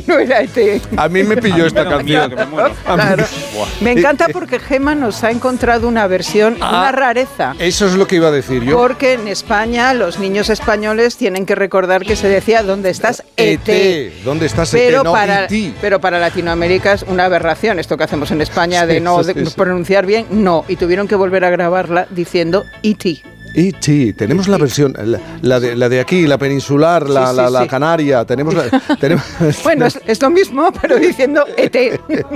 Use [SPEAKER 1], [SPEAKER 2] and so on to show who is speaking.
[SPEAKER 1] no era ET.
[SPEAKER 2] A mí me pilló esta canción.
[SPEAKER 1] Claro. Me encanta porque Gemma nos ha encontrado una versión, una rareza.
[SPEAKER 2] Eso es lo que iba a decir yo.
[SPEAKER 1] Porque en España los niños españoles tienen que recordar que se decía ¿dónde estás? ET.
[SPEAKER 2] ¿Dónde estás?
[SPEAKER 1] Pero,
[SPEAKER 2] ET, no
[SPEAKER 1] para, pero para Latinoamérica es una aberración esto que hacemos en España de no pronunciar bien, no. Y tuvieron que volver a grabarla diciendo E.T.
[SPEAKER 2] E.T. Tenemos la versión, la de aquí, la peninsular, la canaria. Tenemos
[SPEAKER 1] Bueno, es lo mismo, pero diciendo ET.